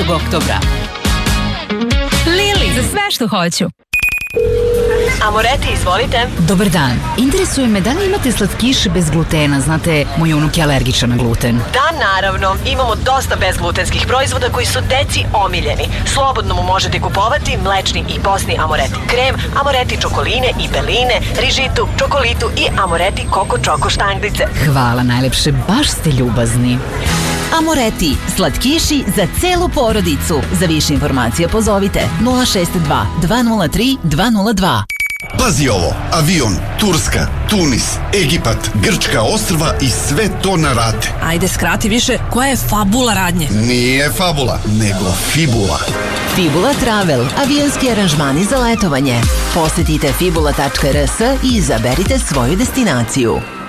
oktobra. Lili, za sve što hoću. Amoreti, izvolite. Dobar dan. Interesuje me da li imate slatkiše bez glutena. Znate, moj unuk je alergičan na gluten. Da, naravno. Imamo dosta bezglutenskih proizvoda koji su deci omiljeni. Slobodno mu možete kupovati mlečni i postni Amoreti krem, Amoreti čokoline i beline, rižitu, čokolitu i Amoreti koko čoko štanglice. Hvala najlepše, baš ste ljubazni. Amoreti, slatkiši za celu porodicu. Za više informacija pozovite 062 203 202. Pazi ovo, avion, Turska, Tunis, Egipat, Grčka ostrva i sve to na rate. Ajde, skrati više, koja je fabula radnje? Nije fabula, nego fibula. Fibula Travel, avionski aranžmani za letovanje. Posetite fibula.rs i izaberite svoju destinaciju.